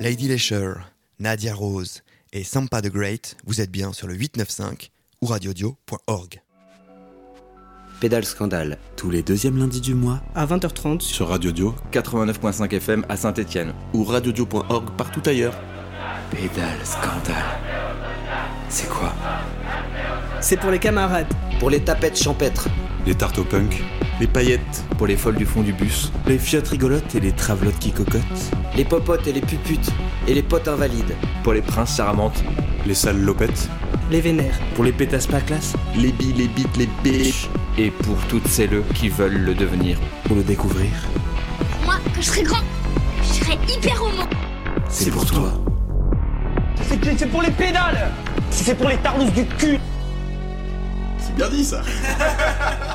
Lady Leisure, Nadia Rose et Sampa the Great, vous êtes bien sur le 895 ou radiodio.org. Pédale Scandale, tous les deuxièmes lundis du mois à 20h30 sur Radio-Dio 89.5 FM à Saint-Étienne ou radiodio.org partout ailleurs. Pédale Scandale. C'est quoi? C'est pour les camarades, Pour les tapettes champêtres, Les tartes au punk, les paillettes, pour les folles du fond du bus, les fiottes rigolotes et les travelottes qui cocotent, les popotes et les puputes, et les potes invalides, pour les princes charamantes, les sales lopettes, les vénères, pour les pétasses pas classe, les billes, les bites, les biches, et pour toutes celles qui veulent le devenir. pour le découvrir. Moi, quand je serai grand, je serai hyper homo. C'est pour toi. C'est pour les pédales. C'est pour les tarlousses du cul. C'est bien dit ça.